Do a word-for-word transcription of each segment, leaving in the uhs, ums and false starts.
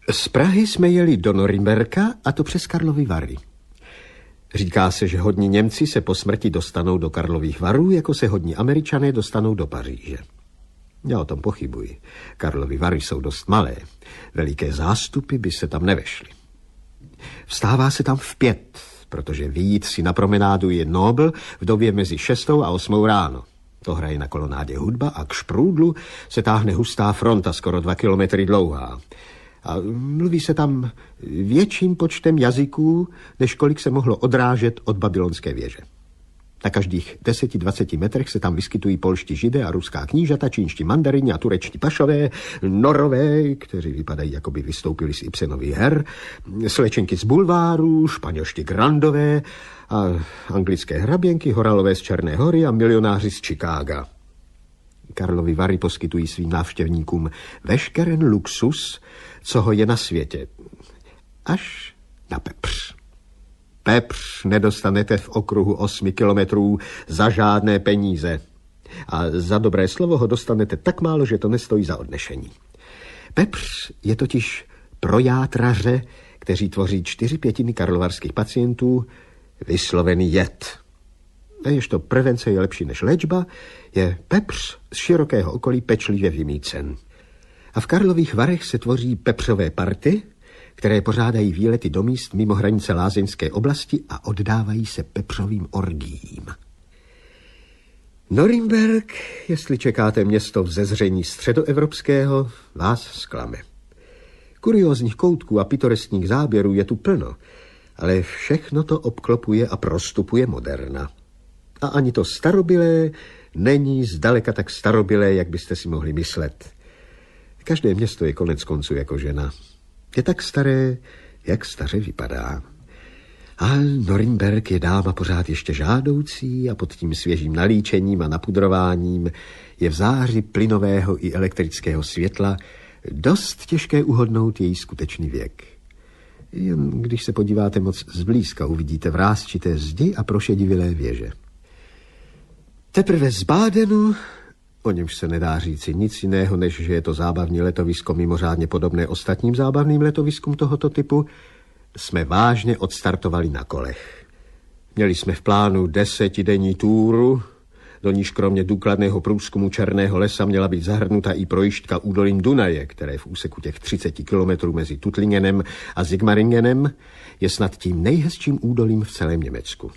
Z Prahy jsme jeli do Norimberka, a to přes Karlovy Vary. Říká se, že hodní Němci se po smrti dostanou do Karlových Varů, jako se hodní Američané dostanou do Paříže. Já o tom pochybuji. Karlovy Vary jsou dost malé. Veliké zástupy by se tam nevešly. Vstává se tam v pět, protože vyjít si na promenádu je nobl v době mezi šestou a osmou ráno. To hraje na kolonádě hudba a k šprůdlu se táhne hustá fronta, skoro dva kilometry dlouhá. A mluví se tam větším počtem jazyků, než kolik se mohlo odrážet od babylonské věže. Na každých deseti dvaceti metrech se tam vyskytují polští židé a ruská knížata, čínští mandarini a turečtí pašové, norové, kteří vypadají, jako by vystoupili z Ibsenových her, slečenky z bulváru, španělští grandové a anglické hraběnky, horalové z Černé Hory a milionáři z Chicaga. Karlovy Vary poskytují svým návštěvníkům veškeren luxus, co ho je na světě. Až na pepř. Pepř nedostanete v okruhu osmi kilometrů za žádné peníze. A za dobré slovo ho dostanete tak málo, že to nestojí za odnešení. Pepř je totiž pro játraře, kteří tvoří čtyři pětiny karlovarských pacientů, vyslovený jed. A ježto prevence je lepší než léčba, je pepř z širokého okolí pečlivě vymýcen. A v Karlových Varech se tvoří pepřové party, které pořádají výlety do míst mimo hranice lázeňské oblasti a oddávají se pepřovým orgiím. Norimberk, jestli čekáte město v zezření středoevropského, vás zklame. Kuriózních koutků a pitoreskních záběrů je tu plno, ale všechno to obklopuje a prostupuje moderna. A ani to starobylé není zdaleka tak starobylé, jak byste si mohli myslet. Každé město je konec konců jako žena. Je tak staré, jak staře vypadá. A Norimberk je dáma pořád ještě žádoucí a pod tím svěžím nalíčením a napudrováním je v záři plynového i elektrického světla dost těžké uhodnout její skutečný věk. Jen když se podíváte moc zblízka, uvidíte vrásčité zdi a prošedivilé věže. Teprve z Bádenu, o němž se nedá říci nic jiného, než že je to zábavní letovisko mimořádně podobné ostatním zábavným letoviskům tohoto typu, jsme vážně odstartovali na kolech. Měli jsme v plánu desetidenní túru, do níž kromě důkladného průzkumu Černého lesa měla být zahrnuta i projížďka údolím Dunaje, které v úseku těch třiceti kilometrů mezi Tuttlingenem a Sigmaringenem je snad tím nejhezčím údolím v celém Německu.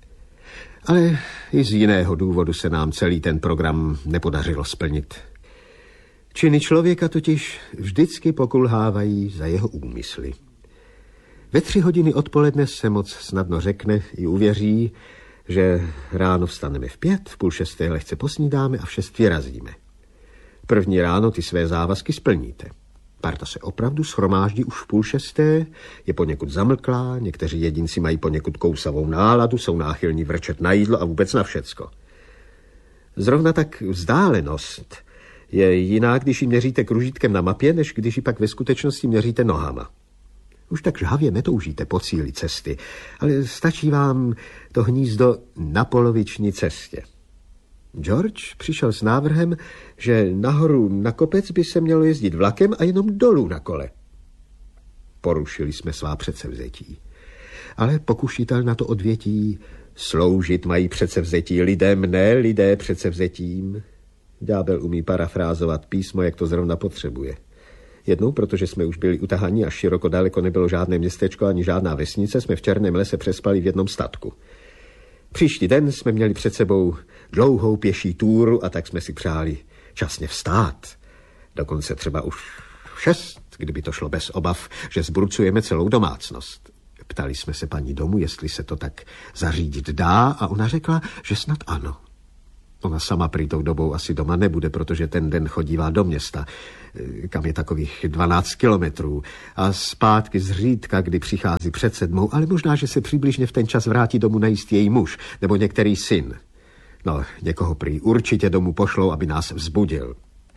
Ale i z jiného důvodu se nám celý ten program nepodařilo splnit. Činy člověka totiž vždycky pokulhávají za jeho úmysly. Ve tři hodiny odpoledne se moc snadno řekne i uvěří, že ráno vstaneme v pět, v půl šesté lehce posnídáme a v šest vyrazíme. První ráno ty své závazky splníte. Parta se opravdu shromáždí už v půl šesté, je poněkud zamlklá, někteří jedinci mají poněkud kousavou náladu, jsou náchylní vrčet na jídlo a vůbec na všecko. Zrovna tak vzdálenost je jiná, když ji měříte kružítkem na mapě, než když ji pak ve skutečnosti měříte nohama. Už tak žhavě netoužíte po cíli cesty, ale stačí vám to hnízdo na poloviční cestě. George přišel s návrhem, že nahoru na kopec by se mělo jezdit vlakem a jenom dolů na kole. Porušili jsme svá předsevzetí. Ale pokušitel na to odvětí, sloužit mají předsevzetí lidem, ne lidé předsevzetím. Ďábel umí parafrázovat písmo, jak to zrovna potřebuje. Jednou, protože jsme už byli utahaní a široko daleko nebylo žádné městečko ani žádná vesnice, jsme v Černém lese přespali v jednom statku. Příští den jsme měli před sebou dlouhou pěší túru a tak jsme si přáli časně vstát. Dokonce třeba už v šest, kdyby to šlo bez obav, že zbrucujeme celou domácnost. Ptali jsme se paní domu, jestli se to tak zařídit dá a ona řekla, že snad ano. Ona sama prý tou dobou asi doma nebude, protože ten den chodívá do města, kam je takových dvanáct kilometrů a zpátky zřídka, kdy přichází před sedmou, ale možná, že se přibližně v ten čas vrátí domů najíst její muž nebo některý syn. No, někoho prý určitě domů pošlou, aby nás vzbudil.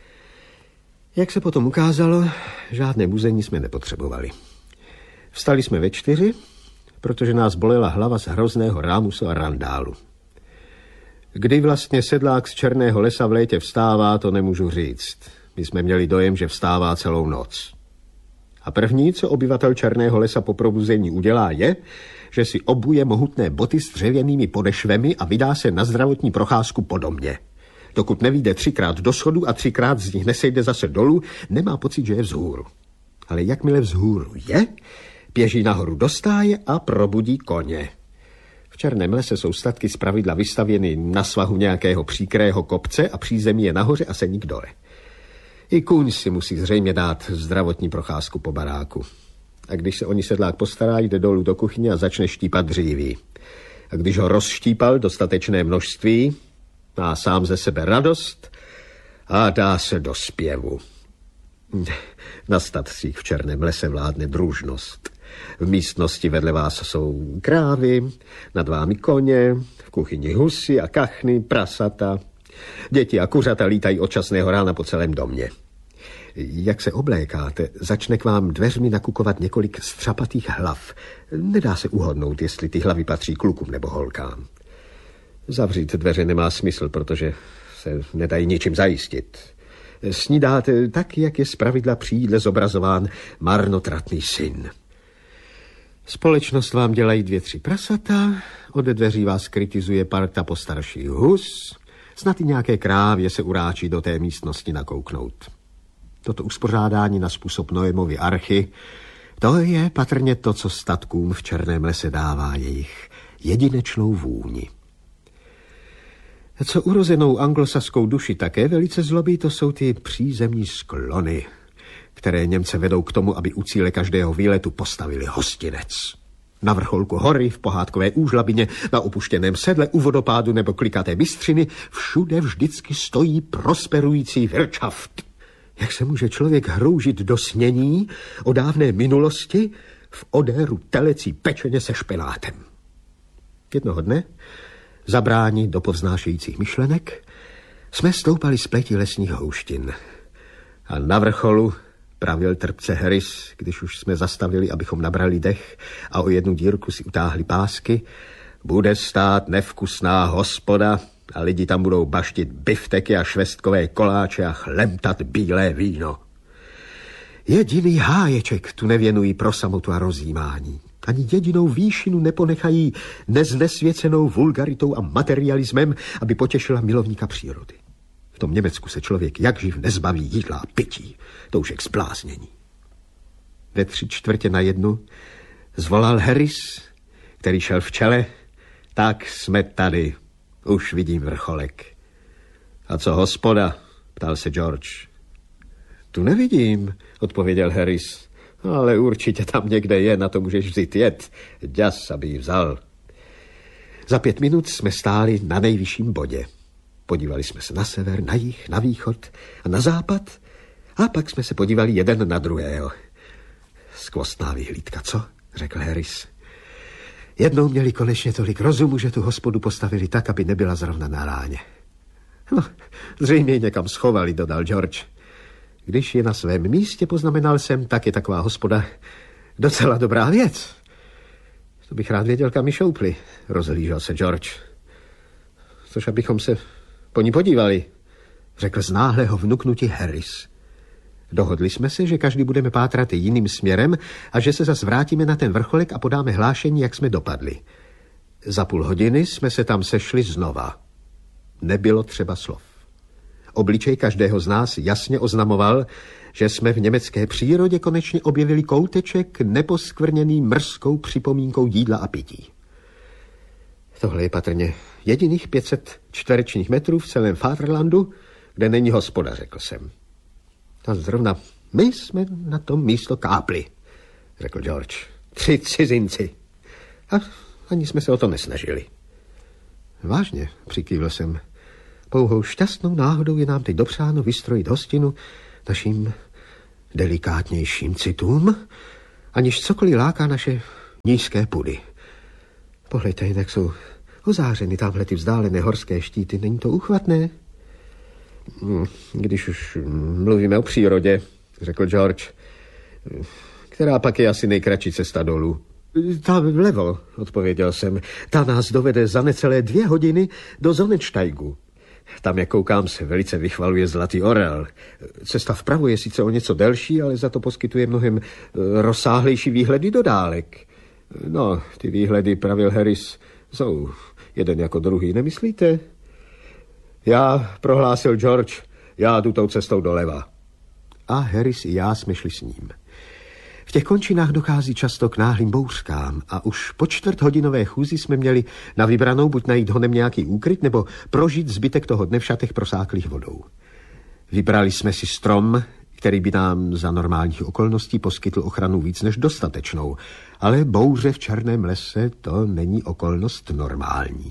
Jak se potom ukázalo, žádné muzení jsme nepotřebovali. Vstali jsme ve čtyři, protože nás bolela hlava z hrozného rámusu a randálu. Kdy vlastně sedlák z Černého lesa v létě vstává, to nemůžu říct. My jsme měli dojem, že vstává celou noc. A první, co obyvatel Černého lesa po probuzení udělá, je, že si obuje mohutné boty s dřevěnými podešvemi a vydá se na zdravotní procházku po domě. Dokud nevyjde třikrát do schodu a třikrát z nich nesejde zase dolů, nemá pocit, že je vzhůru. Ale jakmile vzhůru je, běží nahoru do stáje a probudí koně. V Černém lese jsou statky zpravidla vystavěny na svahu nějakého příkrého kopce a přízemí je nahoře a seník dole. I kůň si musí zřejmě dát zdravotní procházku po baráku. A když se o ní sedlák postará, jde dolů do kuchyně a začne štípat dříví. A když ho rozštípal dostatečné množství, má sám ze sebe radost a dá se do zpěvu. Na statcích v Černém lese vládne družnost. V místnosti vedle vás jsou krávy, nad vámi koně, v kuchyni husy a kachny, prasata. Děti a kuřata lítají od časného rána po celém domě. Jak se oblékáte, začne k vám dveřmi nakukovat několik střapatých hlav. Nedá se uhodnout, jestli ty hlavy patří klukům nebo holkám. Zavřít dveře nemá smysl, protože se nedají ničím zajistit. Snídáte tak, jak je zpravidla při jídle zobrazován marnotratný syn. Společnost vám dělají dvě, tři prasata, ode dveří vás kritizuje parta postarších hus, snad i nějaké krávě se uráčí do té místnosti nakouknout. Toto uspořádání na způsob Noemovy archy, to je patrně to, co statkům v Černém lese dává jejich jedinečnou vůni. Co urozenou anglosaskou duši také velice zlobí, to jsou ty přízemní sklony, které Němce vedou k tomu, aby u cíle každého výletu postavili hostinec. Na vrcholku hory, v pohádkové úžlabině, na opuštěném sedle, u vodopádu nebo klikaté bystřiny, všude vždycky stojí prosperující wirtschaft. Jak se může člověk hroužit do snění o dávné minulosti v odéru telecí pečeně se špenátem? Jednoho dne, zabráni do povznášejících myšlenek, jsme stoupali z pleti lesních houštin. A na vrcholu pravil trpce Harris, když už jsme zastavili, abychom nabrali dech a o jednu dírku si utáhli pásky, bude stát nevkusná hospoda a lidi tam budou baštit bifteky a švestkové koláče a chlemtat bílé víno. Jediný háječek tu nevěnují pro samotu a rozjímání. Ani jedinou výšinu neponechají neznesvěcenou vulgaritou a materialismem, aby potěšila milovníka přírody. V tom Německu se člověk jak živ nezbaví jídla a pití. To už je k zbláznění. Ve tři čtvrtě na jednu zvolal Harris, který šel v čele. Tak jsme tady. Už vidím vrcholek. A co hospoda? Ptal se George. Tu nevidím, odpověděl Harris. Ale určitě tam někde je, na to můžeš vzít jet. Děs, aby ji vzal. Za pět minut jsme stáli na nejvyšším bodě. Podívali jsme se na sever, na jih, na východ a na západ a pak jsme se podívali jeden na druhého. Skvostná vyhlídka, co? Řekl Harris. Jednou měli konečně tolik rozumu, že tu hospodu postavili tak, aby nebyla zrovna na ráně. No, zřejmě ji někam schovali, dodal George. Když je na svém místě, poznamenal jsem, tak je taková hospoda docela dobrá věc. To bych rád věděl, kam ji šoupli, rozhlížel se George. Což abychom se po ní podívali, řekl z náhlého vnuknutí Harris. Dohodli jsme se, že každý budeme pátrat jiným směrem a že se zas vrátíme na ten vrcholek a podáme hlášení, jak jsme dopadli. Za půl hodiny jsme se tam sešli znova. Nebylo třeba slov. Obličej každého z nás jasně oznamoval, že jsme v německé přírodě konečně objevili kouteček neposkvrněný mrzkou připomínkou jídla a pití. Tohle je patrně jediných pět set čtverečních metrů v celém Vaterlandu, kde není hospoda, řekl jsem. A zrovna my jsme na tom místo kápli, řekl George. Tři cizinci. A ani jsme se o to nesnažili. Vážně, přikývl jsem. Pouhou šťastnou náhodou je nám teď dopřáno vystrojit hostinu naším delikátnějším citům, aniž cokoliv láká naše nízké pudy. Pohlejte, jinak jsou ozářeny tamhle ty vzdálené horské štíty. Není to uchvatné? Když už mluvíme o přírodě, řekl George, která pak je asi nejkratší cesta dolů. Ta vlevo, odpověděl jsem. Ta nás dovede za necelé dvě hodiny do Sonnensteigu. Tam, jak koukám, se velice vychvaluje Zlatý orel. Cesta vpravo je sice o něco delší, ale za to poskytuje mnohem rozsáhlejší výhledy do dálek. No, ty výhledy, pravil Harris, jsou jeden jako druhý, nemyslíte? Já, prohlásil George, já jdu tou cestou doleva. A Harris i já jsme šli s ním. V těch končinách dochází často k náhlým bouřkám a už po čtvrthodinové chůzi jsme měli na vybranou buď najít honem nějaký úkryt, nebo prožít zbytek toho dne v šatech prosáklých vodou. Vybrali jsme si strom, který by nám za normálních okolností poskytl ochranu víc než dostatečnou, ale bouře v černém lese to není okolnost normální.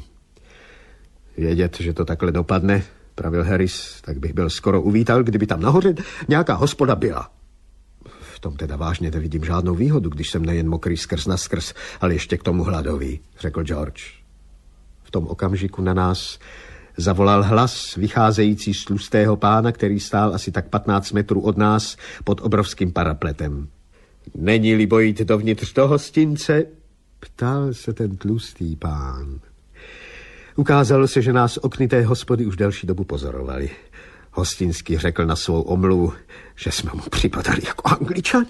Vědět, že to takhle dopadne, pravil Harris, tak bych byl skoro uvítal, kdyby tam nahoře nějaká hospoda byla. V tom teda vážně nevidím žádnou výhodu, když jsem nejen mokrý skrz na skrz, ale ještě k tomu hladový, řekl George. V tom okamžiku na nás zavolal hlas vycházející z tlustého pána, který stál asi tak patnáct metrů od nás pod obrovským parapletem. Není-li bojít dovnitř do hostince? Ptal se ten tlustý pán. Ukázalo se, že nás okny té hospody už delší dobu pozorovali. Hostinský řekl na svou omluvu, že jsme mu připadali jako Angličani.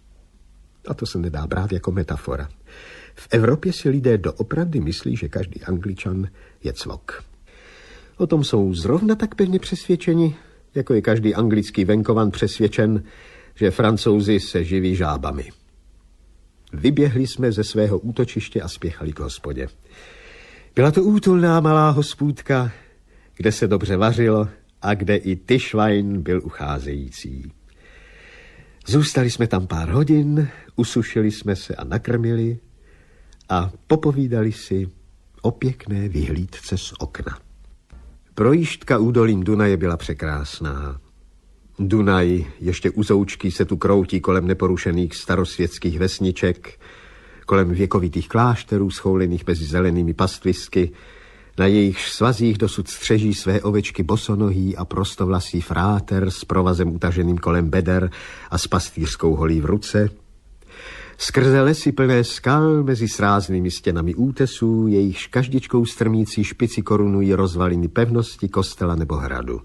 A to se nedá brát jako metafora. V Evropě si lidé doopravdy myslí, že každý Angličan je cvok. O tom jsou zrovna tak pevně přesvědčeni, jako je každý anglický venkovan přesvědčen, že Francouzi se živí žábami. Vyběhli jsme ze svého útočiště a spěchali k hospodě. Byla to útulná malá hospůdka, kde se dobře vařilo a kde i Tischwein byl ucházející. Zůstali jsme tam pár hodin, usušili jsme se a nakrmili a popovídali si o pěkné vyhlídce z okna. Projížďka údolím Dunaje byla překrásná. Dunaj, ještě uzoučký, se tu kroutí kolem neporušených starosvětských vesniček, kolem věkovitých klášterů schoulených mezi zelenými pastvisky, na jejich svazích dosud střeží své ovečky bosonohý a prostovlasý fráter s provazem utaženým kolem beder a s pastýřskou holí v ruce. Skrze lesy plné skal mezi sráznými stěnami útesů, jejichž každičkou strmící špici korunují rozvaliny pevnosti, kostela nebo hradu.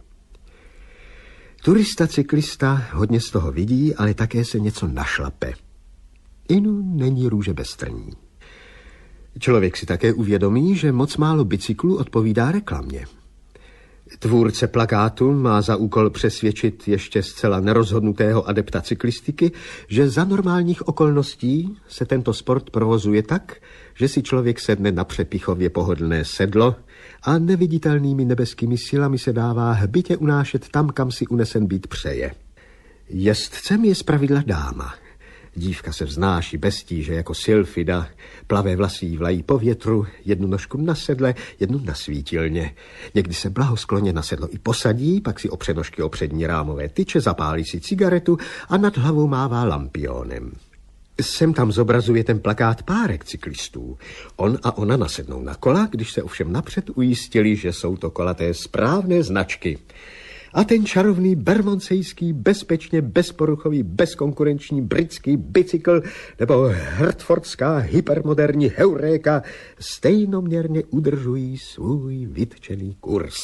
Turista, cyklista hodně z toho vidí, ale také se něco našlape. Inu není růže bez trní. Člověk si také uvědomí, že moc málo bicyklů odpovídá reklamě. Tvůrce plakátu má za úkol přesvědčit ještě zcela nerozhodnutého adepta cyklistiky, že za normálních okolností se tento sport provozuje tak, že si člověk sedne na přepichově pohodlné sedlo a neviditelnými nebeskými silami se dává hbitě unášet tam, kam si unesen být přeje. Jezdcem je zpravidla dáma. Dívka se vznáší bez tíže jako sylfida, plavé vlasy jí vlají po větru, jednu nožku na sedle, jednu na svítilně. Někdy se blahoskloně na sedlo i posadí, pak si opře nožky o přední rámové tyče, zapálí si cigaretu a nad hlavou mává lampionem. Sem tam zobrazuje ten plakát párek cyklistů. On a ona nasednou na kola, když se ovšem napřed ujistili, že jsou to kola té správné značky. A ten čarovný bermondsejský, bezpečně bezporuchový, bezkonkurenční britský bicykl nebo hertfordská hypermoderní heuréka stejnoměrně udržují svůj vytčený kurz.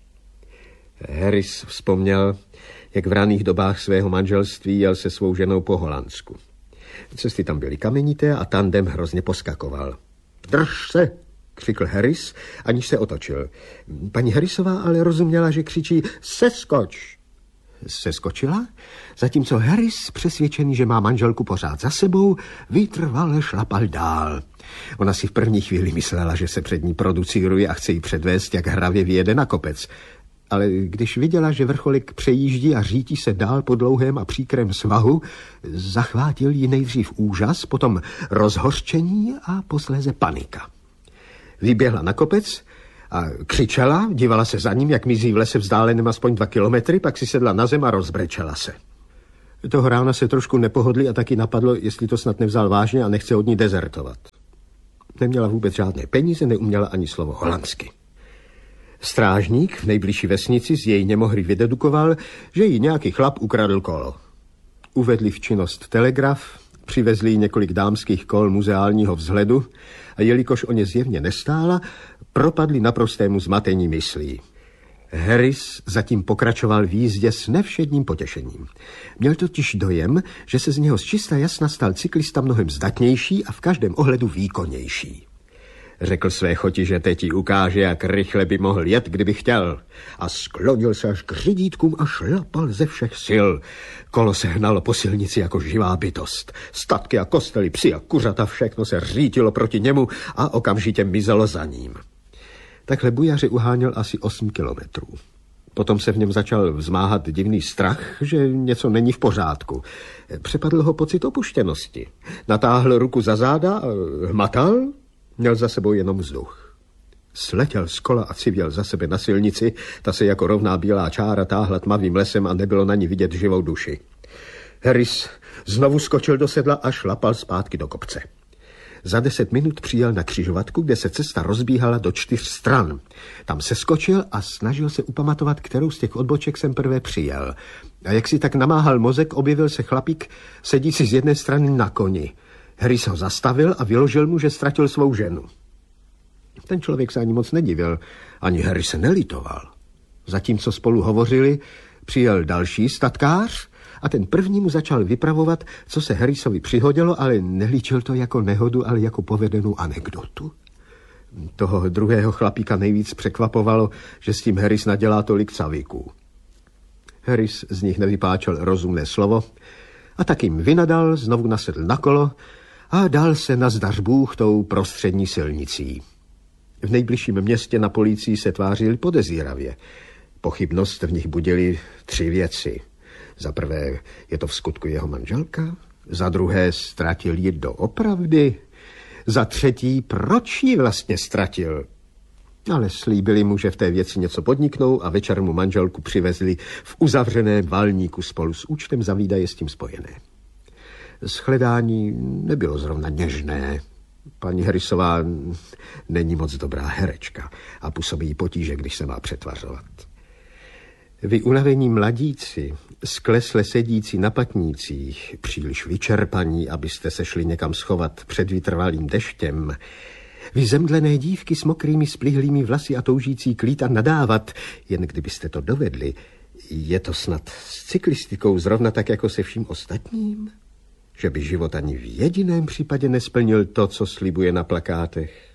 Harris vzpomněl, jak v raných dobách svého manželství jel se svou ženou po Holandsku. Cesty tam byly kamenité a tandem hrozně poskakoval. Drž se! Křikl Harris, aniž se otočil. Paní Harrisová ale rozuměla, že křičí seskoč. Seskočila, zatímco Harris, přesvědčený, že má manželku pořád za sebou, vytrvale šlapal dál. Ona si v první chvíli myslela, že se před ní producíruje a chce jí předvést, jak hravě vyjede na kopec. Ale když viděla, že vrcholik přejíždí a řítí se dál po dlouhém a příkrém svahu, zachvátil ji nejdřív úžas, potom rozhořčení a posléze panika. Vyběhla na kopec a křičela, dívala se za ním, jak mizí v lese vzdáleném aspoň dva kilometry, pak si sedla na zem a rozbrečela se. Toho rána se trošku nepohodli a taky napadlo, jestli to snad nevzal vážně a nechce od ní dezertovat. Neměla vůbec žádné peníze, neuměla ani slovo holandsky. Strážník v nejbližší vesnici z její nemohry vydedukoval, že jí nějaký chlap ukradl kolo. Uvedli v činnost telegraf, přivezli jí několik dámských kol muzeálního vzhledu a jelikož o ně zjevně nestála, propadli naprostému zmatení myslí. Harris zatím pokračoval v jízdě s nevšedním potěšením. Měl totiž dojem, že se z něho zčista jasna stal cyklista mnohem zdatnější a v každém ohledu výkonnější. Řekl své choti, že teď jí ukáže, jak rychle by mohl jet, kdyby chtěl. A sklonil se až k řidítkům a šlapal ze všech sil. Kolo se hnalo po silnici jako živá bytost. Statky a kostely, psi a kuřata, všechno se řítilo proti němu a okamžitě mizelo za ním. Takhle bujaře uháněl asi osm kilometrů. Potom se v něm začal vzmáhat divný strach, že něco není v pořádku. Přepadl ho pocit opuštěnosti. Natáhl ruku za záda, hmatal, měl za sebou jenom vzduch. Sletěl z kola a civěl za sebe na silnici, ta se jako rovná bílá čára táhla tmavým lesem a nebylo na ní vidět živou duši. Harris znovu skočil do sedla a šlapal zpátky do kopce. Za deset minut přijel na křižovatku, kde se cesta rozbíhala do čtyř stran. Tam se skočil a snažil se upamatovat, kterou z těch odboček jsem prvé přijel. A jak si tak namáhal mozek, objevil se chlapík sedící z jedné strany na koni. Harris ho zastavil a vyložil mu, že ztratil svou ženu. Ten člověk se ani moc nedivil, ani Harris se nelitoval. Zatímco spolu hovořili, přijel další statkář a ten první mu začal vypravovat, co se Harrisovi přihodilo, ale nelíčil to jako nehodu, ale jako povedenou anekdotu. Toho druhého chlapíka nejvíc překvapovalo, že s tím Harris nadělá tolik cavíků. Harris z nich nevypáčel rozumné slovo a tak jim vynadal, znovu nasedl na kolo a dal se na zdař Bůh tou prostřední silnicí. V nejbližším městě na policii se tvářili podezíravě. Pochybnost v nich budily tři věci. Za prvé, je to v skutku jeho manželka? Za druhé, ztratil ji doopravdy? Za třetí, proč ji vlastně ztratil? Ale slíbili mu, že v té věci něco podniknou a večer mu manželku přivezli v uzavřeném valníku spolu s účtem za výdaje s tím spojené. Shledání nebylo zrovna něžné. Paní Harrisová není moc dobrá herečka a působí jí potíže, když se má přetvařovat. Vy unavení mladíci, sklesle sedící na patnících, příliš vyčerpaní, abyste se šli někam schovat před vytrvalým deštěm, vy zemdlené dívky s mokrými splihlými vlasy a toužící klít a nadávat, jen kdybyste to dovedli, je to snad s cyklistikou zrovna tak jako se vším ostatním? Že by život ani v jediném případě nesplnil to, co slibuje na plakátech?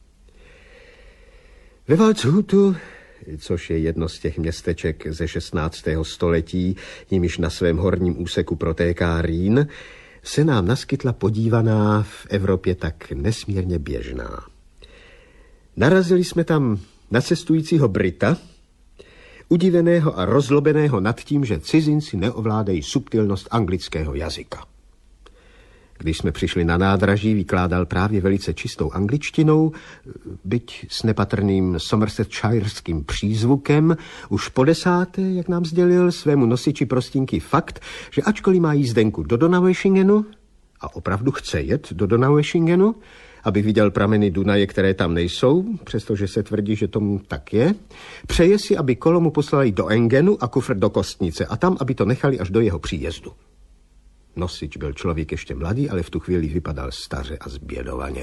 Ve Waldshutu, což je jedno z těch městeček ze šestnáctého století, jimiž na svém horním úseku protéká Rýn, se nám naskytla podívaná v Evropě tak nesmírně běžná. Narazili jsme tam na cestujícího Brita, udiveného a rozlobeného nad tím, že cizinci neovládají subtilnost anglického jazyka. Když jsme přišli na nádraží, vykládal právě velice čistou angličtinou, byť s nepatrným somersetshireským přízvukem, už po desáté, jak nám sdělil svému nosiči prostinky fakt, že ačkoliv má jízdenku do Donaueschingenu, a opravdu chce jet do Donaueschingenu, aby viděl prameny Dunaje, které tam nejsou, přestože se tvrdí, že tomu tak je, přeje si, aby kolo mu poslali do Engenu a kufr do Kostnice a tam, aby to nechali až do jeho příjezdu. Nosič byl člověk ještě mladý, ale v tu chvíli vypadal staře a zbědovaně.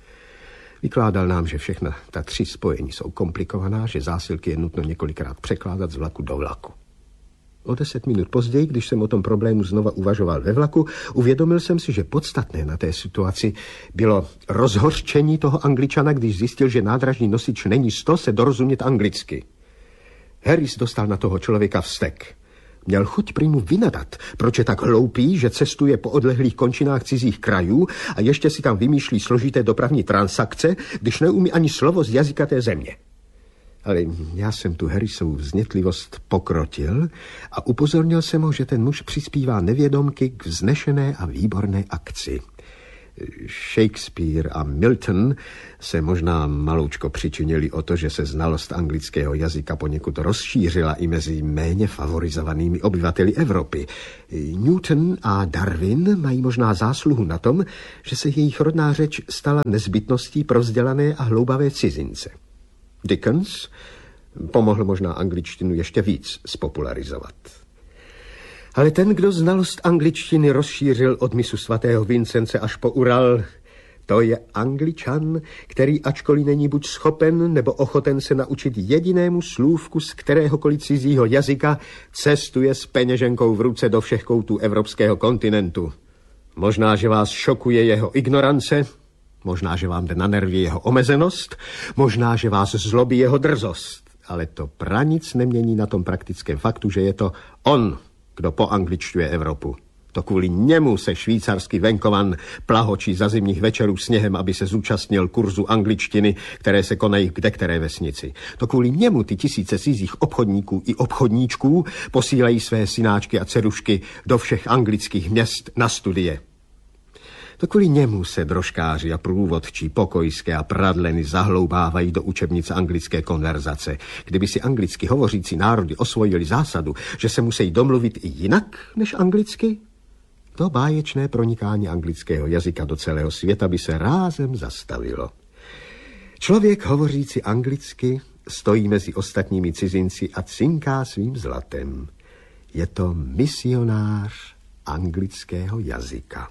Vykládal nám, že všechna ta tři spojení jsou komplikovaná, že zásilky je nutno několikrát překládat z vlaku do vlaku. O deset minut později, když jsem o tom problému znova uvažoval ve vlaku, uvědomil jsem si, že podstatné na té situaci bylo rozhořčení toho Angličana, když zjistil, že nádražní nosič není sto se dorozumět anglicky. Harris dostal na toho člověka vztek. Měl chuť prý mu vynadat, proč je tak hloupý, že cestuje po odlehlých končinách cizích krajů a ještě si tam vymýšlí složité dopravní transakce, když neumí ani slovo z jazyka té země. Ale já jsem tu Harrisovu vznětlivost pokrotil a upozornil jsem ho, že ten muž přispívá nevědomky k vznešené a výborné akci. Shakespeare a Milton se možná maloučko přičinili o to, že se znalost anglického jazyka poněkud rozšířila i mezi méně favorizovanými obyvateli Evropy. Newton a Darwin mají možná zásluhu na tom, že se jejich rodná řeč stala nezbytností pro vzdělané a hloubavé cizince. Dickens pomohl možná angličtinu ještě víc spopularizovat. Ale ten, kdo znalost angličtiny rozšířil od misu svatého Vincence až po Ural, To je Angličan, který ačkoliv není buď schopen nebo ochoten se naučit jedinému slůvku z kteréhokoliv cizího jazyka, cestuje s peněženkou v ruce do všech koutů evropského kontinentu. Možná, že vás šokuje jeho ignorance, možná, že vám jde na nervy jeho omezenost, možná, že vás zlobí jeho drzost, ale to pranic nemění na tom praktickém faktu, že je to on, kdo poangličťuje Evropu. To kvůli němu se švýcarský venkovan plahočí za zimních večerů sněhem, aby se zúčastnil kurzu angličtiny, které se konají v kdekteré vesnici. To kvůli němu ty tisíce cizích obchodníků i obchodníčků posílají své synáčky a dcerušky do všech anglických měst na studie. To kvůli němu se drožkáři a průvodčí pokojské a pradleny zahloubávají do učebnice anglické konverzace. Kdyby si anglicky hovořící národy osvojili zásadu, že se musí domluvit i jinak než anglicky, to báječné pronikání anglického jazyka do celého světa by se rázem zastavilo. Člověk hovořící anglicky stojí mezi ostatními cizinci a cinká svým zlatem. Je to misionář anglického jazyka.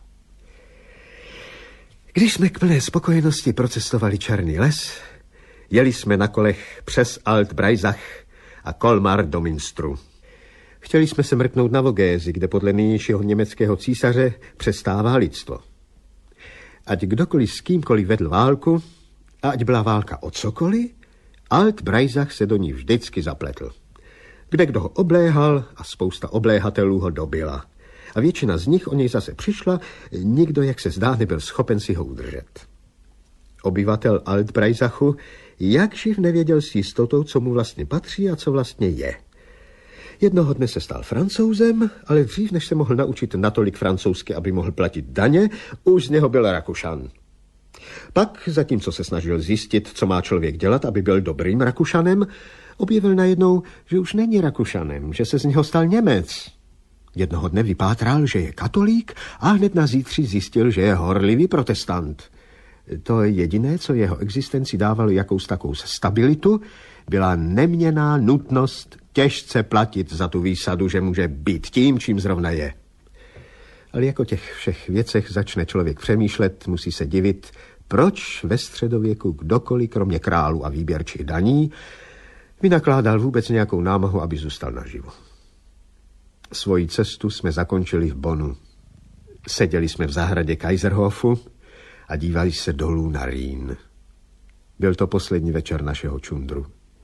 Když jsme k plné spokojenosti procestovali Černý les, jeli jsme na kolech přes Alt-Breisach a Kolmar do Münstru. Chtěli jsme se mrknout na Vogézi, kde podle nynějšího německého císaře přestává lidstvo. Ať kdokoliv s kýmkoliv vedl válku, a ať byla válka o cokoliv, Alt-Breisach se do ní vždycky zapletl. Kde kdo ho obléhal a spousta obléhatelů ho dobila. A většina z nich o něj zase přišla, nikdo, jak se zdá, nebyl schopen si ho udržet. Obyvatel Alt-Breisachu jakživ nevěděl s jistotou, co mu vlastně patří a co vlastně je. Jednoho dne se stal Francouzem, ale dřív, než se mohl naučit natolik francouzsky, aby mohl platit daně, už z něho byl Rakušan. Pak, zatímco se snažil zjistit, co má člověk dělat, aby byl dobrým Rakušanem, objevil najednou, že už není Rakušanem, že se z něho stal Němec. Jednoho dne vypátral, že je katolík a hned na zítří zjistil, že je horlivý protestant. To jediné, co jeho existenci dávalo jakous takovou stabilitu, byla neměnná nutnost těžce platit za tu výsadu, že může být tím, čím zrovna je. Ale jako těch všech věcech začne člověk přemýšlet, musí se divit, proč ve středověku kdokoliv, kromě králů a výběrčích daní, vynakládal vůbec nějakou námahu, aby zůstal naživu. Svoji cestu jsme zakončili v Bonnu. Seděli jsme v zahradě Kaiserhofu a dívali se dolů na Rýn. Byl to poslední večer našeho čundru.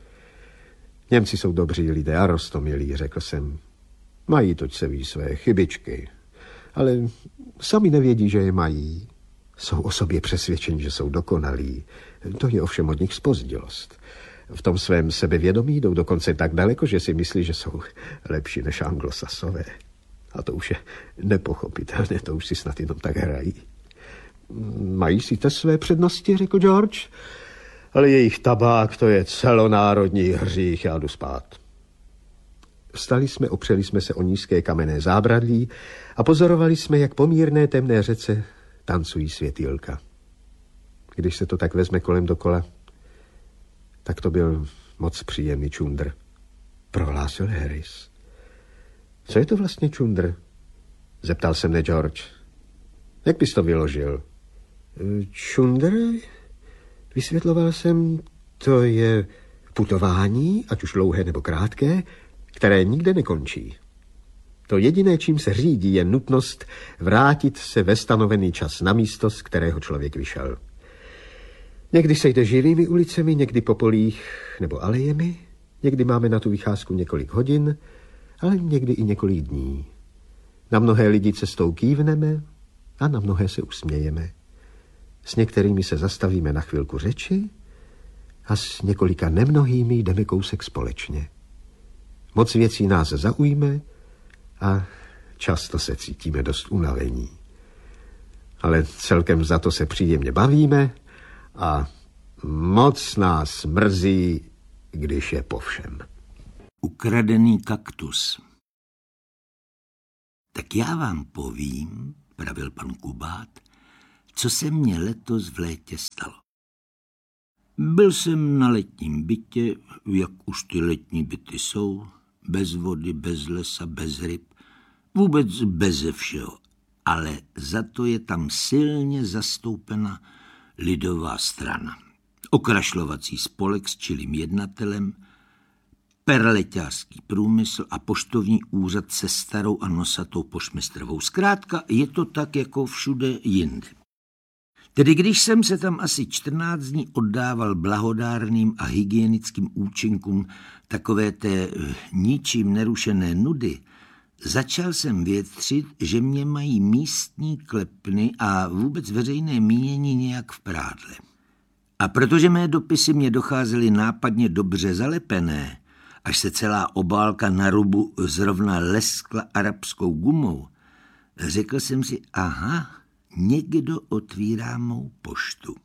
Němci jsou dobří lidé a roztomilí, řekl jsem. Mají toť se ví své chybičky, ale sami nevědí, že je mají. Jsou o sobě přesvědčeni, že jsou dokonalí. To je ovšem od nich zpozdílost. V tom svém sebevědomí jdou dokonce tak daleko, že si myslí, že jsou lepší než Anglosasové. A to už je nepochopitelné, to už si snad jenom tak hrají. Mají si te své přednosti, řekl George, ale jejich tabák, to je celonárodní hřích, já jdu spát. Vstali jsme, opřeli jsme se o nízké kamenné zábradlí a pozorovali jsme, jak po mírné temné řece tancují světýlka. Když se to tak vezme kolem dokola, tak to byl moc příjemný čundr, prohlásil Harris. Co je to vlastně čundr? Zeptal se mne George. Jak bys to vyložil? Čundr? Vysvětloval jsem, to je putování, ať už dlouhé nebo krátké, které nikde nekončí. To jediné, čím se řídí, je nutnost vrátit se ve stanovený čas na místo, z kterého člověk vyšel. Někdy se jde živými ulicemi, někdy po polích nebo alejemi, někdy máme na tu vycházku několik hodin, ale někdy i několik dní. Na mnohé lidi cestou kývneme a na mnohé se usmějeme. S některými se zastavíme na chvilku řeči a s několika nemnohými jdeme kousek společně. Moc věcí nás zaujme a často se cítíme dost unavení. Ale celkem za to se příjemně bavíme a moc nás mrzí, když je po všem. Ukradený kaktus. Tak já vám povím, pravil pan Kubát, co se mně letos v létě stalo. Byl jsem na letním bytě, jak už ty letní byty jsou, bez vody, bez lesa, bez ryb, vůbec beze všeho, ale za to je tam silně zastoupena lidová strana, okrašlovací spolek s čilým jednatelem, perleťářský průmysl a poštovní úřad se starou a nosatou poštmistrovou. Zkrátka je to tak jako všude jinde. Tedy když jsem se tam asi čtrnáct dní oddával blahodárným a hygienickým účinkům takové té ničím nerušené nudy, začal jsem větřit, že mě mají místní klepny a vůbec veřejné mínění nějak v prádle. A protože mé dopisy mě docházely nápadně dobře zalepené, až se celá obálka na rubu zrovna leskla arabskou gumou, řekl jsem si, aha, někdo otvírá mou poštu.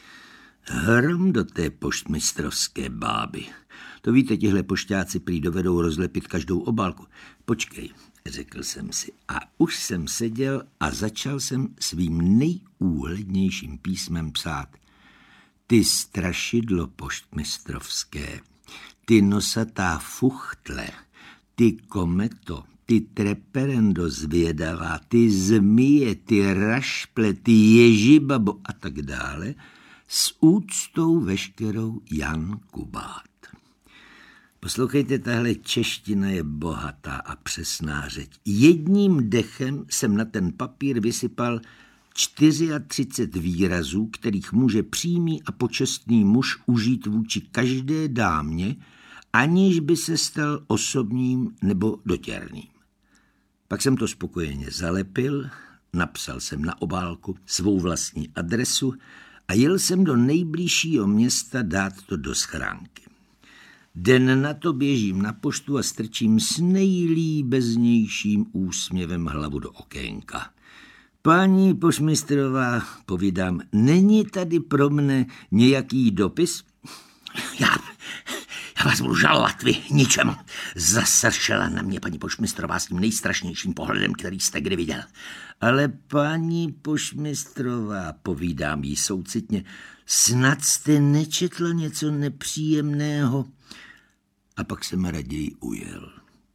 Hrom do té poštmistrovské báby. To víte, tihle pošťáci prý dovedou rozlepit každou obálku. Počkej, řekl jsem si. A už jsem seděl a začal jsem svým nejúhlednějším písmem psát. Ty strašidlo poštmistrovské, ty nosatá fuchtle, ty kometo, ty treperendo zvědavá, ty zmije, ty rašple, ty ježibabo a tak dále, s úctou veškerou Jan Kubát. Poslouchejte, tahle čeština je bohatá a přesná řeč. Jedním dechem jsem na ten papír vysypal třicet čtyři výrazů, kterých může přímý a počestný muž užít vůči každé dámě, aniž by se stal osobním nebo dotěrným. Pak jsem to spokojeně zalepil, napsal jsem na obálku svou vlastní adresu a jel jsem do nejbližšího města dát to do schránky. Den na to běžím na poštu a strčím s nejlíbeznějším úsměvem hlavu do okénka. Paní poštmistrová, povídám, není tady pro mne nějaký dopis? Já, já vás budu žalovat, vy ničemu. Zasršela na mě paní poštmistrová s tím nejstrašnějším pohledem, který jste kdy viděl. Ale paní poštmistrová, povídám jí soucitně, snad jste nečetla něco nepříjemného? A pak jsem raději ujel.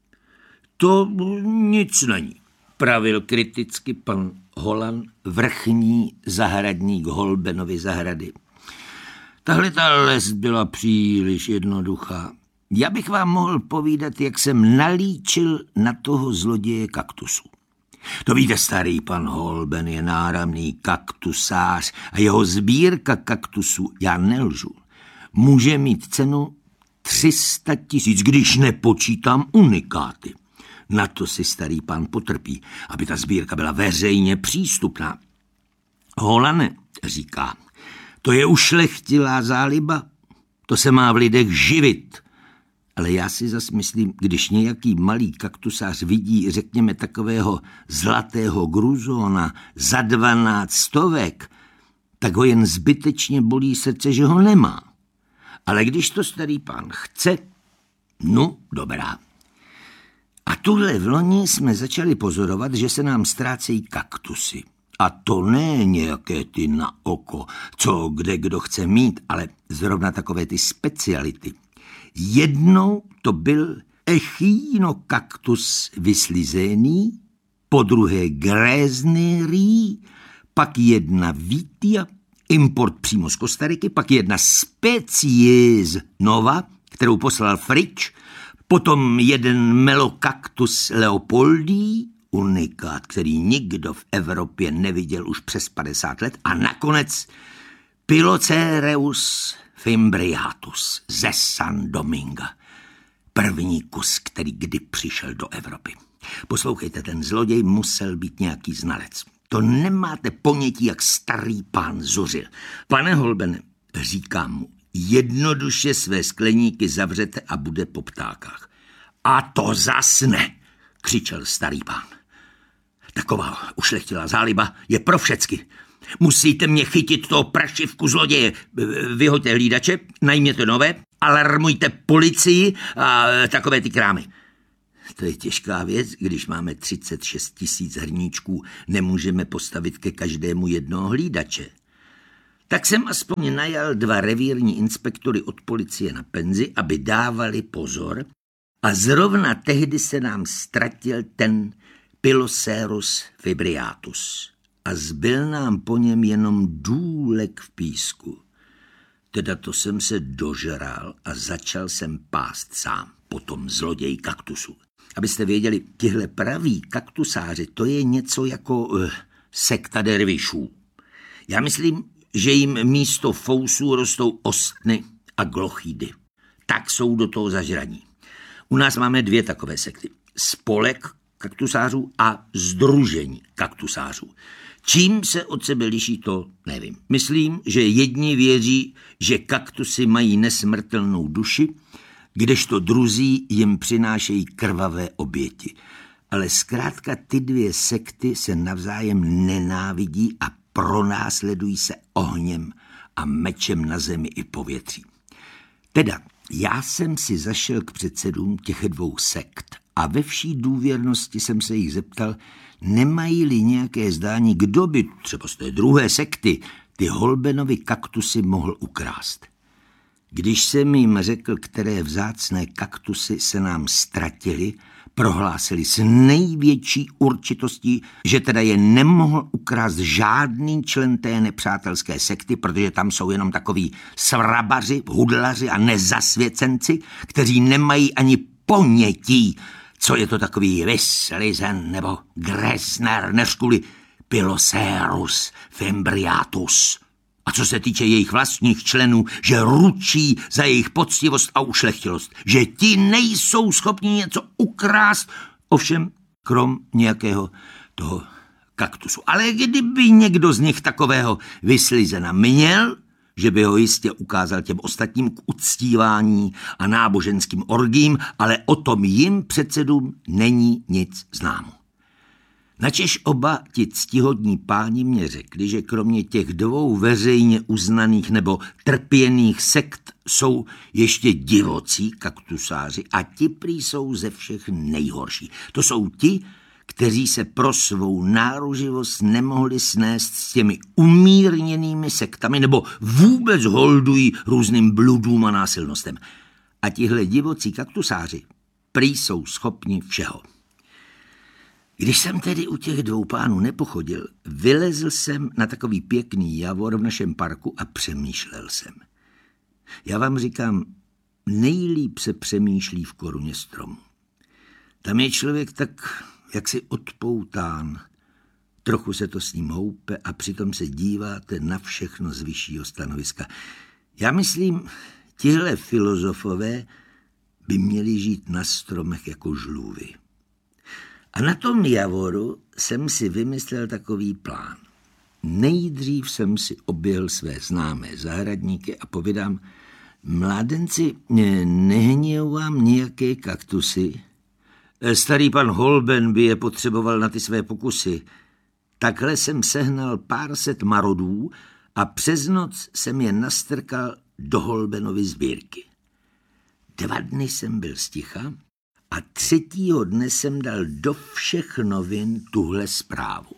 To nic není, pravil kriticky pan Holan, vrchní zahradník Holbenovy zahrady. Tahle ta les byla příliš jednoduchá. Já bych vám mohl povídat, jak jsem nalíčil na toho zloděje kaktusu. To víte, starý pan Holben je náramný kaktusář a jeho sbírka kaktusů, já nelžu, může mít cenu tři sta tisíc, když nepočítám unikáty. Na to si starý pán potrpí, aby ta sbírka byla veřejně přístupná. Holane, říká, to je ušlechtilá záliba, to se má v lidech živit. Ale já si zas myslím, když nějaký malý kaktusář vidí, řekněme, takového zlatého gruzona za dvanáct stovek, tak ho jen zbytečně bolí srdce, že ho nemá. Ale když to starý pán chce, no dobrá. A tuhle v loni jsme začali pozorovat, že se nám ztrácejí kaktusy. A to ne nějaké ty na oko, co kde kdo chce mít, ale zrovna takové ty speciality. Jednou to byl echinokaktus vyslizéný, po druhé gréznerý, pak jedna vitia, import přímo z Kostariky, pak jedna species nova, kterou poslal Frič, potom jeden melokaktus leopoldí, unikát, který nikdo v Evropě neviděl už přes padesát let, a nakonec Pilocereus fimbriatus ze San Dominga. První kus, který kdy přišel do Evropy. Poslouchejte, ten zloděj musel být nějaký znalec. To nemáte ponětí, jak starý pán zuřil. Pane Holbene, říkám mu, jednoduše své skleníky zavřete a bude po ptákách. A to zas ne, křičel starý pán. Taková ušlechtilá záliba je pro všecky. Musíte mě chytit toho prašivku zloděje. Vyhoďte hlídače, najměte nové, alarmujte policii a takové ty krámy. To je těžká věc, když máme třicet šest tisíc hrníčků, nemůžeme postavit ke každému jednoho hlídače. Tak jsem aspoň najal dva revírní inspektory od policie na penzi, aby dávali pozor, a zrovna tehdy se nám ztratil ten Pilocerus fibriatus. a zbyl nám po něm jenom důlek v písku. Teda to jsem se dožral a začal jsem pást sám, potom zloděj kaktusu. Abyste věděli, tihle praví kaktusáři, to je něco jako uh, sekta dervišů. Já myslím, že jim místo fousů rostou ostny a glochídy. Tak jsou do toho zažraní. U nás máme dvě takové sekty. Spolek kaktusářů a sdružení kaktusářů. Čím se od sebe liší, to nevím. Myslím, že jedni věří, že kaktusy mají nesmrtelnou duši, kdežto druzí jim přinášejí krvavé oběti. Ale zkrátka ty dvě sekty se navzájem nenávidí a pronásledují se ohněm a mečem na zemi i povětří. Teda, já jsem si zašel k předsedům těch dvou sekt a ve vší důvěrnosti jsem se jich zeptal, nemají-li nějaké zdání, kdo by třeba z té druhé sekty ty Holbenovy kaktusy mohl ukrást. Když jsem jim řekl, které vzácné kaktusy se nám ztratily, prohlásili s největší určitostí, že teda je nemohl ukrást žádný člen té nepřátelské sekty, protože tam jsou jenom takoví svrabaři, hudlaři a nezasvěcenci, kteří nemají ani ponětí, co je to takový Wesleyan nebo Gressner, než kvůli Piloserus Fembriatus. A co se týče jejich vlastních členů, že ručí za jejich poctivost a ušlechtilost, že ti nejsou schopni něco ukrást, ovšem krom nějakého toho kaktusu. Ale kdyby někdo z nich takového Wesleyana měl, že by ho jistě ukázal těm ostatním k uctívání a náboženským orgím, ale o tom jim předsedům není nic známo. Načež oba ti ctihodní páni mě řekli, že kromě těch dvou veřejně uznaných nebo trpěných sekt jsou ještě divocí kaktusáři a ti prý jsou ze všech nejhorší. To jsou ti, kteří se pro svou náruživost nemohli snést s těmi umírněnými sektami nebo vůbec holdují různým bludům a násilnostem. A tihle divocí kaktusáři prý jsou schopni všeho. Když jsem tedy u těch dvou pánů nepochodil, vylezl jsem na takový pěkný javor v našem parku a přemýšlel jsem. Já vám říkám, nejlíp se přemýšlí v koruně stromu. Tam je člověk tak jaksi odpoután, trochu se to s ním houpe a přitom se díváte na všechno z vyššího stanoviska. Já myslím, tihle filozofové by měli žít na stromech jako žlůvy. A na tom javoru jsem si vymyslel takový plán. Nejdřív jsem si oběhl své známé zahradníky a povídám, mládenci, nehnějou vám nějaké kaktusy? Starý pan Holben by je potřeboval na ty své pokusy. Takhle jsem sehnal pár set marodů a přes noc jsem je nastrkal do Holbenovy sbírky. Dva dny jsem byl sticha a třetího dne jsem dal do všech novin tuhle zprávu.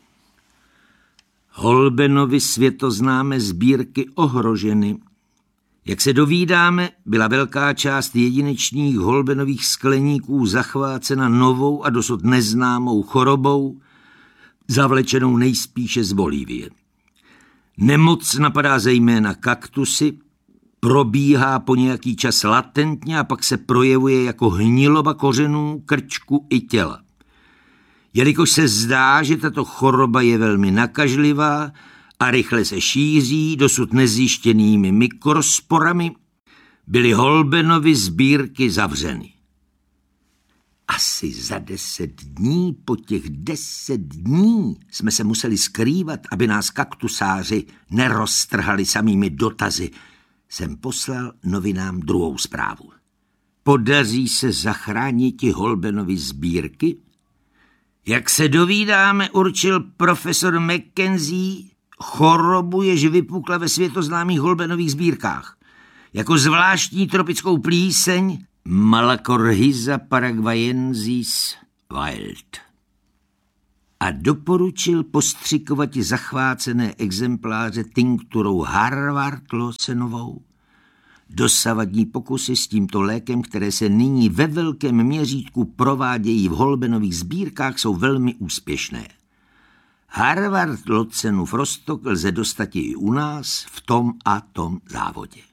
Holbenovy světoznámé sbírky ohroženy. Jak se dovídáme, byla velká část jedinečných Holbenových skleníků zachvácena novou a dosud neznámou chorobou, zavlečenou nejspíše z Bolívie. Nemoc napadá zejména kaktusy, probíhá po nějaký čas latentně a pak se projevuje jako hniloba kořenů, krčku i těla. Jelikož se zdá, že tato choroba je velmi nakažlivá a rychle se šíří dosud nezjištěnými mikrosporami, byly Holbenovy sbírky zavřeny. Asi za deset dní, po těch deset dní, jsme se museli skrývat, aby nás kaktusáři neroztrhali samými dotazy. Jsem poslal novinám druhou zprávu. Podaří se zachránit ti Holbenovy sbírky? Jak se dovídáme, určil profesor Mackenzie chorobu, jež vypukla ve světoznámých Holbenových sbírkách. Jako zvláštní tropickou plíseň Malacorhiza paraguayensis wild. A doporučil postřikovat zachvácené exempláře tinkturou Harvard-Lawsonovou. Dosavadní pokusy s tímto lékem, které se nyní ve velkém měřítku provádějí v Holbenových sbírkách, jsou velmi úspěšné. Harvard Locenův roztok lze dostat i u nás v tom a tom závodě.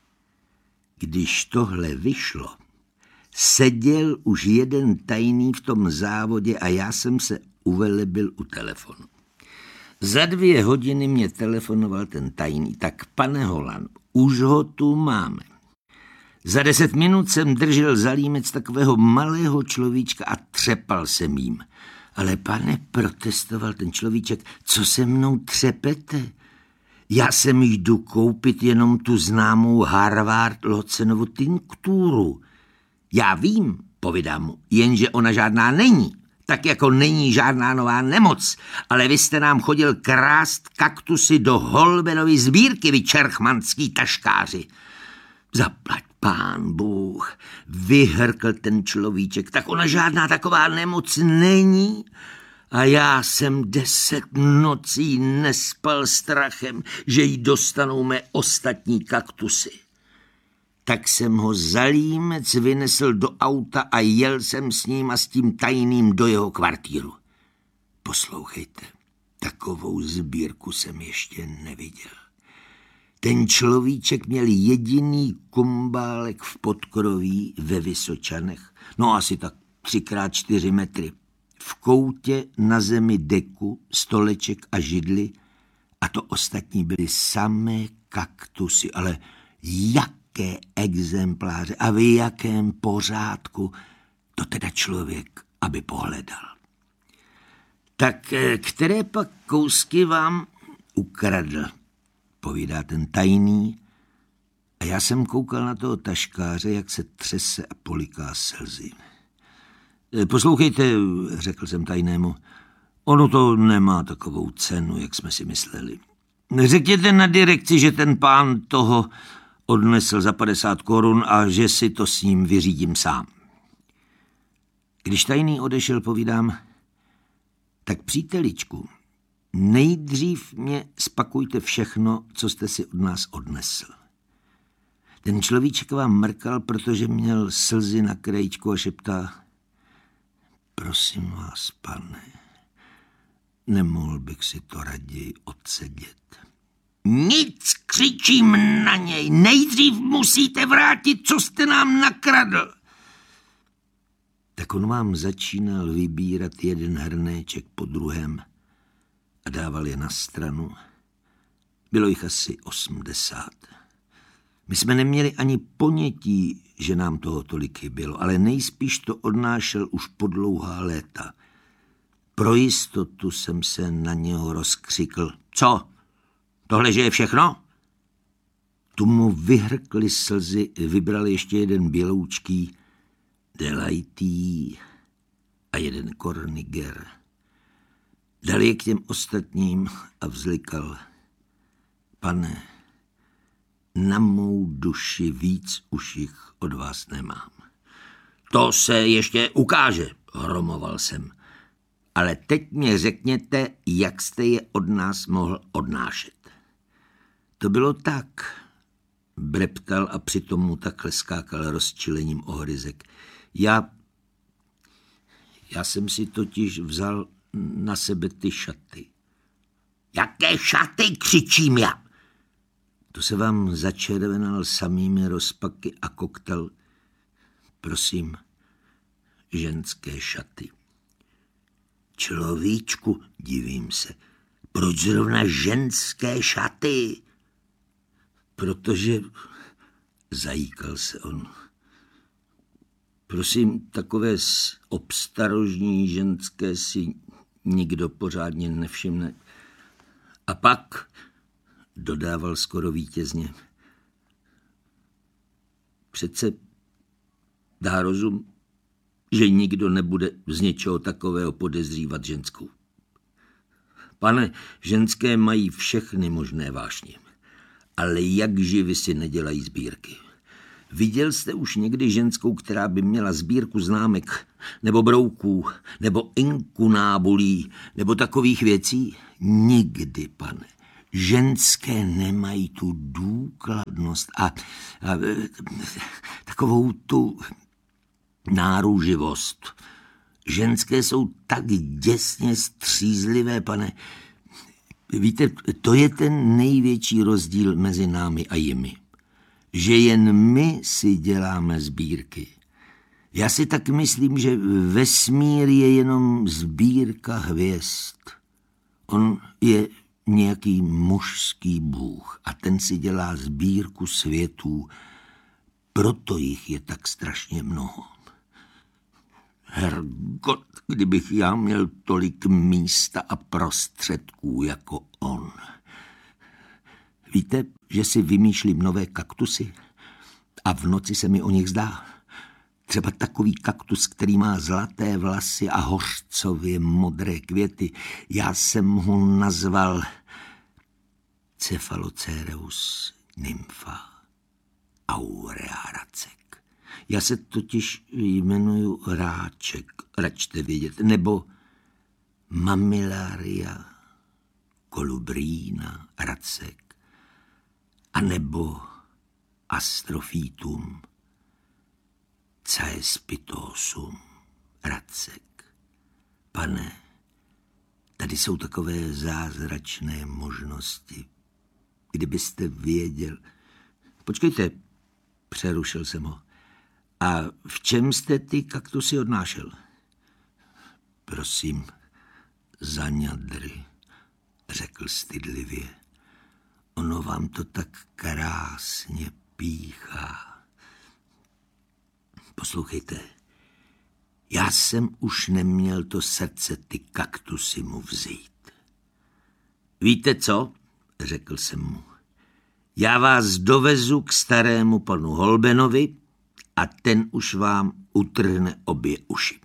Když tohle vyšlo, seděl už jeden tajný v tom závodě a já jsem se uvelebil u telefonu. Za dvě hodiny mě telefonoval ten tajný. Tak, pane Holan, už ho tu máme. Za deset minut jsem držel za límec takového malého človíčka a třepal jsem jím. Ale pane, protestoval ten človíček, co se mnou třepete? Já jsem jdu koupit jenom tu známou Harvard Locenovu tinkturu. Já vím, povídám mu, jenže ona žádná není. Tak jako není žádná nová nemoc, ale vy jste nám chodil krást kaktusy do Holbenovy sbírky, vy čerchmanský taškáři. Zaplať pán Bůh, vyhrkl ten človíček, tak ona žádná taková nemoc není. A já jsem deset nocí nespal strachem, že jí dostanou mé ostatní kaktusy. Tak jsem ho za límec vynesl do auta a jel jsem s ním a s tím tajným do jeho kvartíru. Poslouchejte, takovou sbírku jsem ještě neviděl. Ten človíček měl jediný kumbálek v podkroví ve Vysočanech, no asi tak třikrát čtyři metry. V koutě na zemi deku, stoleček a židli a to ostatní byly samé kaktusy, ale jaké exempláře a v jakém pořádku, to teda člověk, aby pohledal. Tak které pak kousky vám ukradl, povídá ten tajný, a já jsem koukal na toho taškáře, jak se třese a poliká slzy. Poslouchejte, řekl jsem tajnému, ono to nemá takovou cenu, jak jsme si mysleli. Řekněte na direkci, že ten pán toho odnesl za padesát korun a že si to s ním vyřídím sám. Když tajný odešel, povídám, tak příteličku, nejdřív mě spakujte všechno, co jste si od nás odnesl. Ten človíček vám mrkal, protože měl slzy na krajíčku a šeptá, prosím vás, pane, nemohl bych si to raději odsedět. Nic, křičím na něj, nejdřív musíte vrátit, co jste nám nakradl. Tak on vám začínal vybírat jeden hrnéček po druhém a dával je na stranu. Bylo jich asi osmdesát. My jsme neměli ani ponětí, že nám toho tolik chybělo, ale nejspíš to odnášel už po dlouhá léta. Pro jistotu jsem se na něho rozkřikl. Co? Tohle, že je všechno? Tu mu vyhrkly slzy, vybral ještě jeden běloučký, Delajtý a jeden Korniger. Dal je k těm ostatním a vzlikal. Pane, na mou duši víc už jich od vás nemám. To se ještě ukáže, hromoval jsem. Ale teď mě řekněte, jak jste je od nás mohl odnášet. To bylo tak, breptal a přitom mu takhle skákal rozčilením o horyzek. Já, já jsem si totiž vzal na sebe ty šaty. Jaké šaty, křičím já. To se vám začervenal samými rozpaky a koktel. Prosím, ženské šaty. Človíčku, divím se, proč zrovna ženské šaty? Protože, zajíkal se on, prosím, takové obstarožní ženské si nikdo pořádně nevšimne. A pak, dodával skoro vítězně, přece dá rozum, že nikdo nebude z něčeho takového podezřívat ženskou. Pane, ženské mají všechny možné vášně, ale jak živy si nedělají sbírky. Viděl jste už někdy ženskou, která by měla sbírku známek, nebo brouků, nebo inkunábulí, nebo takových věcí? Nikdy, pane. Ženské nemají tu důkladnost a, a takovou tu náruživost, Ženské jsou tak děsně střízlivé, pane. Víte, to je ten největší rozdíl mezi námi a jimi. Že jen my si děláme sbírky. Já si tak myslím, že vesmír je jenom sbírka hvězd. On je nějaký mužský bůh a ten si dělá sbírku světů, proto jich je tak strašně mnoho. Hergot, kdybych já měl tolik místa a prostředků jako on. Víte, že si vymýšlím nové kaktusy a v noci se mi o nich zdá. Třeba takový kaktus, který má zlaté vlasy a hořcově modré květy. Já jsem ho nazval Cephalocereus nympha aurea racek. Já se totiž jmenuji Ráček, račte vědět, nebo Mammillaria colubrina racek, anebo Astrophytum caespitosum racek. Pane, tady jsou takové zázračné možnosti. Kdybyste věděl... Počkejte, přerušil jsem ho. A v čem jste ty kaktusy odnášel? Prosím, za ňadry, řekl stydlivě. Ono vám to tak krásně píchá. Poslouchejte, já jsem už neměl to srdce ty kaktusy mu vzít. Víte co? Řekl jsem mu. Já vás dovezu k starému panu Holbenovi a ten už vám utrhne obě uši.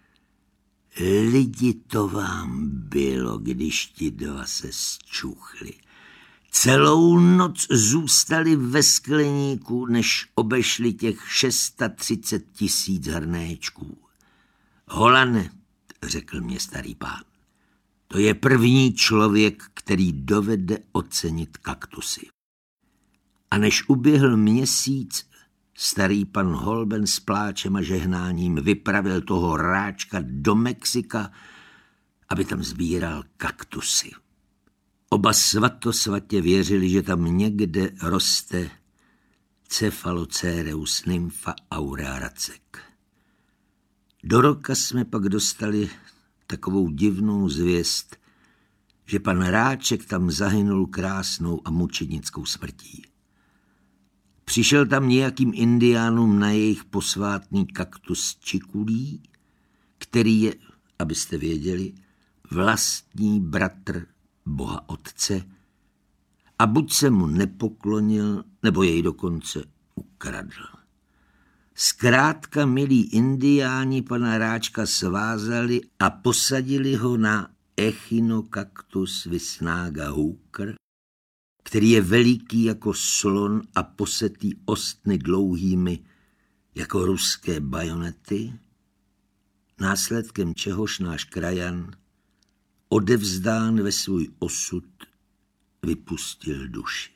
Lidi, to vám bylo, když ti dva se zčuchli. Celou noc zůstali ve skleníku, než obešli těch třicet šest tisíc hrnéčků. Holane, řekl mě starý pán, to je první člověk, který dovede ocenit kaktusy. A než uběhl měsíc, starý pan Holben s pláčem a žehnáním vypravil toho Ráčka do Mexika, aby tam sbíral kaktusy. Oba svatosvatě věřili, že tam někde roste Cephalocereus nympha aurea racek. Do roka jsme pak dostali takovou divnou zvěst, že pan Ráček tam zahynul krásnou a mučednickou smrtí. Přišel tam nějakým indiánům na jejich posvátný kaktus čikulí, který je, abyste věděli, vlastní bratr Boha Otce, a buď se mu nepoklonil, nebo jej dokonce ukradl. Zkrátka milí indiáni pana Ráčka svázali a posadili ho na Echinocactus visnaga hooker, který je veliký jako slon a posetý ostny dlouhými jako ruské bajonety, následkem čehož náš krajan, odevzdán ve svůj osud, vypustil duši.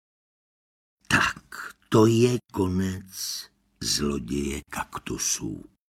Tak, to je konec zloděje kaktusů.